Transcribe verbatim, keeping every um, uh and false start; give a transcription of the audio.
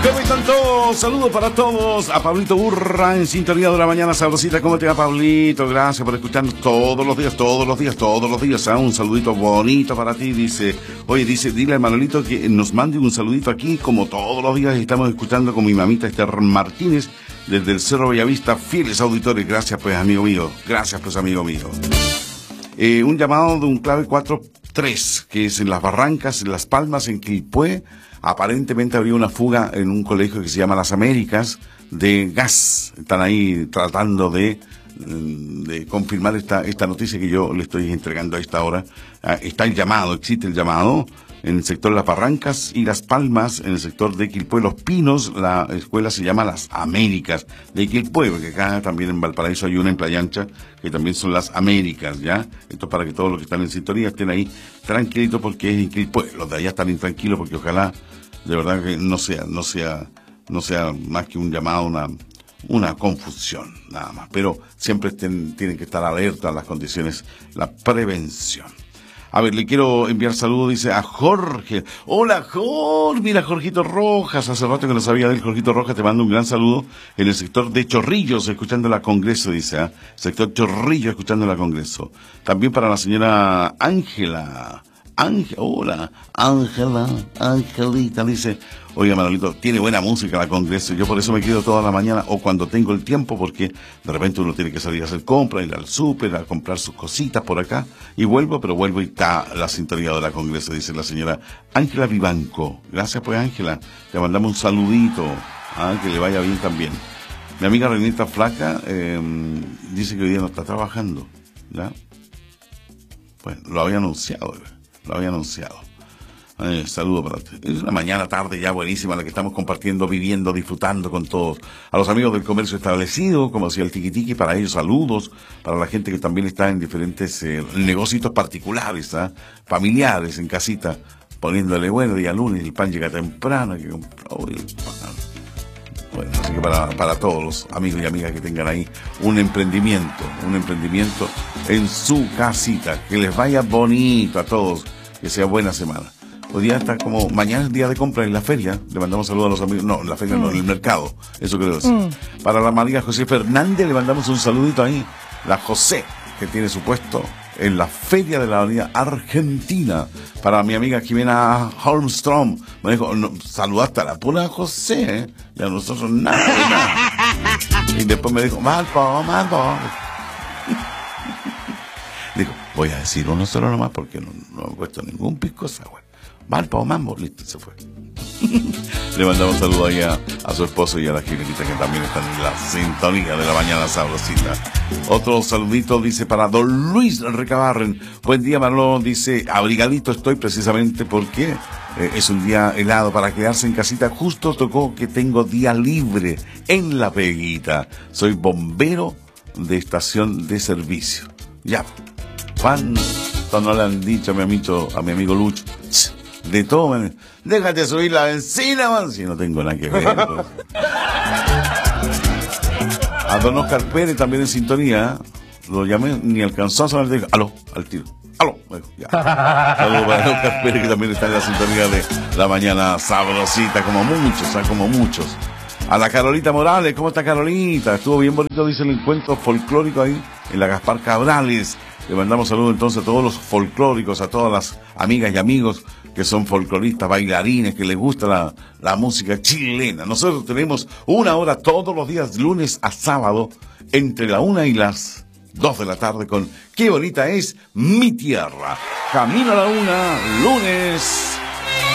¿Cómo están todos? Saludos para todos. A Pablito Burra en sintonía de la mañana sabrosita. ¿Cómo te va, Pablito? Gracias por escucharnos todos los días, todos los días, todos los días. ¿Ah? Un saludito bonito para ti. Dice, oye, dice, dile a Manolito que nos mande un saludito aquí, como todos los días estamos escuchando con mi mamita Esther Martínez desde el Cerro Bellavista. Fieles auditores. Gracias, pues, amigo mío. Gracias, pues, amigo mío. Eh, un llamado de un clave cuatro tres, que es en Las Barrancas, en Las Palmas, en Quilpué. Aparentemente habría una fuga en un colegio que se llama Las Américas de gas. Están ahí tratando de, de confirmar esta, esta noticia que yo le estoy entregando a esta hora. Ah, está el llamado, existe el llamado en el sector de Las Barrancas y Las Palmas, en el sector de Quilpué, Los Pinos. La escuela se llama Las Américas de Quilpué, porque acá también en Valparaíso hay una en Playa Ancha que también son Las Américas, ¿ya? Esto es para que todos los que están en sintonía estén ahí tranquilitos, porque es en Quilpué. Los de allá están intranquilos porque ojalá de verdad que no sea, no sea, no sea más que un llamado, una, una confusión, nada más. Pero siempre estén, tienen que estar alerta a las condiciones, la prevención. A ver, le quiero enviar saludos, dice a Jorge. Hola, Jorge. Mira, Jorgito Rojas. Hace rato que no sabía de él. Jorgito Rojas, te mando un gran saludo en el sector de Chorrillos, escuchando la Congreso, dice. ¿eh? Sector Chorrillos, escuchando la Congreso. También para la señora Ángela. Ángela, hola, Ángela, Angelita, dice, oiga, Manolito, tiene buena música la Congreso, yo por eso me quedo toda la mañana o cuando tengo el tiempo, porque de repente uno tiene que salir a hacer compras, ir al súper, a comprar sus cositas por acá, y vuelvo, pero vuelvo y está la sintonía de la Congreso, dice la señora Ángela Vivanco. Gracias pues, Ángela, te mandamos un saludito, ah, que le vaya bien también. Mi amiga Renita Flaca eh, dice que hoy día no está trabajando, ¿ya? Pues lo había anunciado, ¿verdad? Lo había anunciado. Eh, saludo para ti. Es una mañana tarde ya buenísima la que estamos compartiendo, viviendo, disfrutando con todos. A los amigos del comercio establecido, como decía el tiquitiqui, para ellos saludos. Para la gente que también está en diferentes eh, negocios particulares, ¿eh? familiares, en casita, poniéndole, bueno, día lunes, el pan llega temprano. Que, oh, el pan. Bueno, así que para, para todos los amigos y amigas que tengan ahí un emprendimiento, un emprendimiento en su casita, que les vaya bonito a todos, que sea buena semana. Hoy día está como, mañana es día de compra en la feria, le mandamos saludos a los amigos, no, en la feria mm. no, en el mercado, eso quiero decir. Mm. Para la María José Fernández le mandamos un saludito ahí, la José, que tiene su puesto en la feria de la Avenida Argentina. Para mi amiga Jimena Holmstrom, me dijo, no, saludaste a la pura José, ¿eh? Y a nosotros nada, nada. Y después me dijo, Malpo, Malpo. Digo, voy a decir uno solo nomás porque no, no me he puesto ningún pisco sour. Malpo, Mambo, listo, se fue. Le mandamos saludos ahí a, a su esposo y a la Jimenita, que también están en la sintonía de la mañana sabrosita. Otro saludito dice para don Luis Recabarren. Buen día, Manolo, dice, abrigadito estoy precisamente porque eh, es un día helado para quedarse en casita. Justo tocó que tengo día libre en La Peguita. Soy bombero de estación de servicio. Ya, ¿cuánto no le han dicho a mi amigo, a mi amigo Lucho? De todo, man. Déjate subir la benzina, man. Si no tengo nada que ver. Pues. A don Oscar Pérez también en sintonía. Lo llamé, ni alcanzó a saber. Dijo, aló, al tiro. Aló. Bueno, ya. Saludos para don Oscar Pérez, que también está en la sintonía de la mañana sabrosita, como muchos, ¿sabes? Como muchos. A la Carolita Morales, ¿cómo está Carolita? Estuvo bien bonito, dice el encuentro folclórico ahí, en la Gaspar Cabrales. Le mandamos saludos entonces a todos los folclóricos, a todas las amigas y amigos que son folcloristas, bailarines, que les gusta la, la música chilena. Nosotros tenemos una hora todos los días, lunes a sábado, entre la una y las dos de la tarde con Qué bonita es mi tierra. Camino a la una, lunes